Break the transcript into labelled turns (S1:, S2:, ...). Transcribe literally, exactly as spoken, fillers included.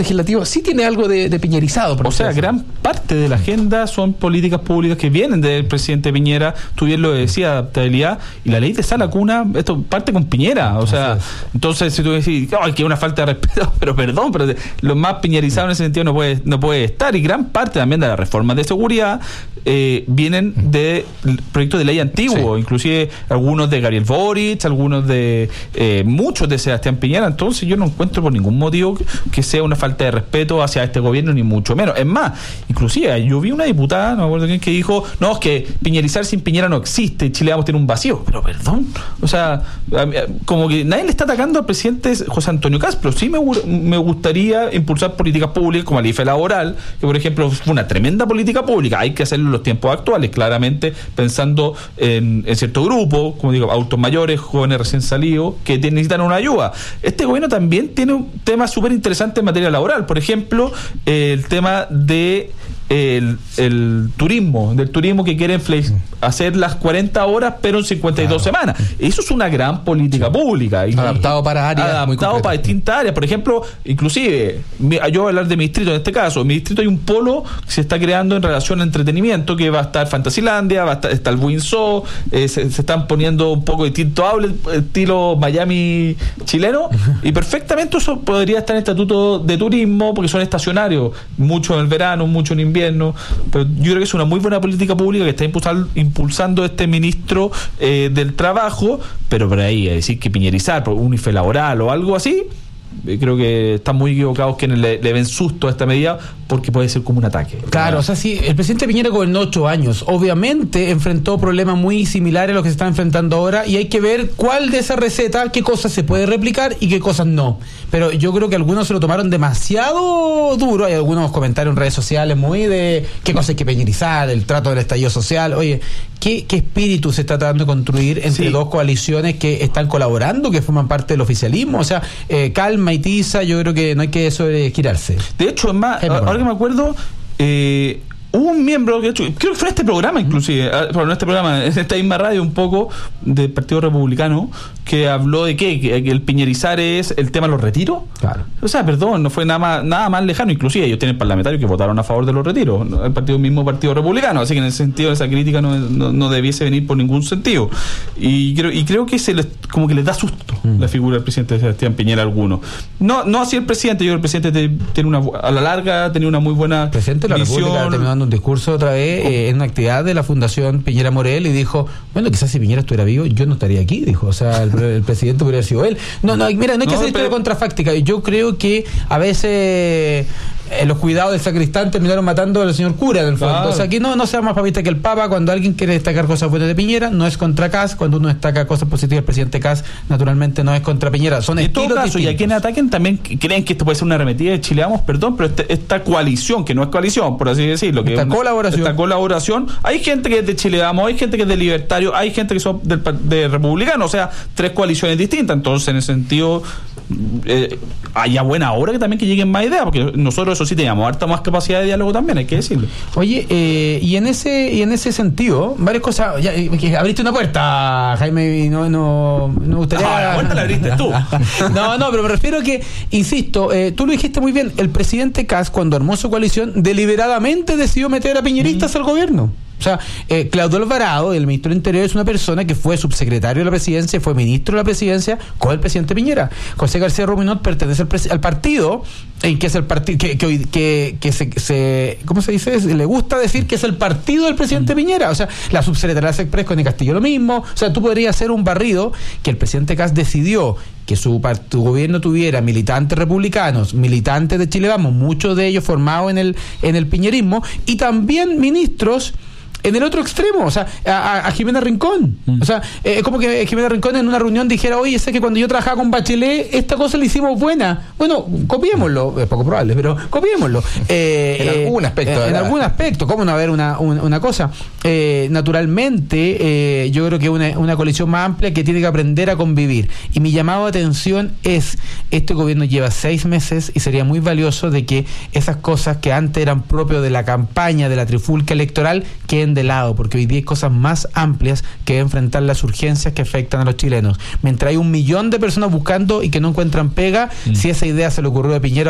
S1: legislativo sí tiene algo de, de piñerizado.
S2: O sea, gran parte de la agenda son políticas públicas que vienen del presidente Piñera. Tú bien lo decías, adaptabilidad, y la ley de sala cuna, esto parte con Piñera. O sea, entonces si tú decís, ay, que es una falta de respeto, pero perdón, pero de, lo más piñerizado en ese sentido no puede, no puede estar. Y gran parte también de las reformas de seguridad eh, vienen de proyectos de ley antiguos, sí. Inclusive algunos de Gabriel Boric, algunos de eh, muchos de Sebastián Piñera. Entonces yo no encuentro por ningún motivo que sea una falta de respeto hacia este gobierno, ni mucho menos. Es más, inclusive yo vi una diputada, no me acuerdo quién, que dijo, no, es que piñerizar sin Piñera no existe, Chile vamos a tener un vacío. Pero perdón, o sea, como que nadie le está atacando al presidente José Antonio Kast, pero sí me, me gustaría impulsar políticas públicas como la I F E laboral, que por ejemplo fue una tremenda política pública. Hay que hacerlo en los tiempos actuales, claramente pensando en, en cierto grupo, como digo, adultos mayores, jóvenes recién salidos, que necesitan una ayuda. Este gobierno también tiene un tema súper interesante en materia laboral, por ejemplo, eh, el tema de El, el turismo, del turismo que quieren flex, hacer las cuarenta horas pero en cincuenta y dos claro. semanas. Eso es una gran política sí. pública. Y,
S1: adaptado para áreas.
S2: Adaptado para distintas áreas. Por ejemplo, inclusive, yo voy a hablar de mi distrito en este caso. En mi distrito hay un polo que se está creando en relación a entretenimiento, que va a estar Fantasylandia, va a estar, está el Windsor, eh, se, se están poniendo un poco distintos outlets, estilo Miami chileno, y perfectamente eso podría estar en estatuto de turismo, porque son estacionarios, mucho en el verano, mucho en invierno. Pero yo creo que es una muy buena política pública que está impulsando, impulsando este ministro eh, del trabajo, pero por ahí a decir que piñerizar por un I F E laboral o algo así, creo que están muy equivocados quienes le, le ven susto a esta medida, porque puede ser como un ataque.
S1: Claro, o sea, sí, el presidente Piñera gobernó ocho años, obviamente enfrentó problemas muy similares a los que se están enfrentando ahora, y hay que ver cuál de esa receta, qué cosas se puede replicar y qué cosas no. Pero yo creo que algunos se lo tomaron demasiado duro. Hay algunos comentarios en redes sociales muy de qué cosas hay que piñerizar, el trato del estallido social. Oye, ¿qué, qué espíritu se está tratando de construir entre sí. dos coaliciones que están colaborando, que forman parte del oficialismo? O sea, eh, calma y tiza, yo creo que no hay que sobregirarse.
S2: De hecho, es más, ahora que me acuerdo, eh, hubo un miembro, que hecho, creo que fue en este programa inclusive, bueno, en este programa, en esta misma radio un poco, del Partido Republicano, que habló de qué, que el piñerizar es el tema de los retiros.
S1: Claro.
S2: O sea, perdón, no fue nada más, nada más lejano, inclusive ellos tienen parlamentarios que votaron a favor de los retiros, el partido mismo Partido Republicano, así que en ese sentido esa crítica no, no, no debiese venir por ningún sentido. Y creo, y creo que se les, como que les da susto mm. la figura del presidente Sebastián Piñera a algunos. No, no así el presidente, yo creo que el presidente tiene una, a la larga tenía una muy buena
S1: presidente de la
S2: visión.
S1: República terminó dando un discurso otra vez eh, en una actividad de la Fundación Piñera Morel, y dijo, bueno, quizás si Piñera estuviera vivo yo no estaría aquí, dijo, o sea, el, el presidente podría haber sido él. No, no, mira, no hay que no, hacer historia contrafáctica. Yo creo que a veces eh, los cuidados del sacristán terminaron matando al señor cura, en el fondo. Claro. O sea, que no, no sea más papista que el Papa. Cuando alguien quiere destacar cosas buenas de Piñera, no es contra Kast. Cuando uno destaca cosas positivas del presidente Kast, naturalmente no es contra Piñera. Son
S2: en
S1: estilos
S2: todo caso,
S1: distintos.
S2: Y a quienes ataquen también creen que esto puede ser una arremetida de Chile Vamos, perdón, pero este, esta coalición, que no es coalición, por así decirlo, que
S1: esta
S2: una,
S1: colaboración.
S2: Esta colaboración, hay gente que es de Chile Vamos, hay gente que es de Libertario, hay gente que son del, de Republicano, o sea, tres coaliciones distintas. Entonces, en ese sentido, eh, haya buena hora que también que lleguen más ideas, porque nosotros eso sí teníamos harta más capacidad de diálogo también, hay que decirlo.
S1: Oye, eh, y en ese y en ese sentido, varias cosas, ya, que abriste una puerta, Jaime, y no no no me gustaría.
S2: No, la puerta la abriste tú.
S1: no, no, pero me refiero a que, insisto, eh, tú lo dijiste muy bien, el presidente Kast, cuando armó su coalición, deliberadamente decidió meter a piñeristas mm. al gobierno. O sea, eh, Claudio Alvarado, el ministro del Interior, es una persona que fue subsecretario de la presidencia, fue ministro de la presidencia con el presidente Piñera. José García Ruminot pertenece al, pres- al partido, en que es el partido que, que, que, que se, se, ¿cómo se dice? Le gusta decir que es el partido del presidente mm. Piñera. O sea, la subsecretaria de Sexpress con el Castillo lo mismo. O sea, tú podrías hacer un barrido que el presidente Kast decidió que su, tu gobierno tuviera militantes republicanos, militantes de Chile Vamos, muchos de ellos formados en el, en el piñerismo, y también ministros en el otro extremo, o sea, a, a Jimena Rincón. Mm. O sea, es eh, como que Jimena Rincón en una reunión dijera, oye, sé que cuando yo trabajaba con Bachelet, esta cosa la hicimos buena. Bueno, copiémoslo, es poco probable, pero copiémoslo. Eh,
S3: en eh, algún aspecto.
S1: Eh, en algún aspecto, ¿cómo no haber una, una, una cosa? Eh, naturalmente, eh, yo creo que una, una coalición más amplia que tiene que aprender a convivir. Y mi llamado de atención es, este gobierno lleva seis meses y sería muy valioso de que esas cosas que antes eran propios de la campaña, de la trifulca electoral, queden de lado, porque hoy día hay cosas más amplias que enfrentar las urgencias que afectan a los chilenos. Mientras hay un millón de personas buscando y que no encuentran pega, mm. si esa idea se le ocurrió a Piñera